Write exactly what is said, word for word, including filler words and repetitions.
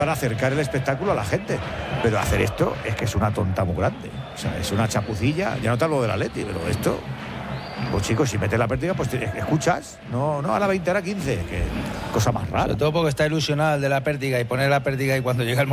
para acercar el espectáculo a la gente. Pero hacer esto es que es una tonta muy grande. O sea, es una chapucilla. Ya no te hablo del Atleti, pero esto... Pues chicos, si metes la pérdida, pues te escuchas. No, no, a la veinte, a la quince. Que cosa más rara. Sobre todo porque está ilusionado el de la pérdida y poner la pérdida y cuando llega el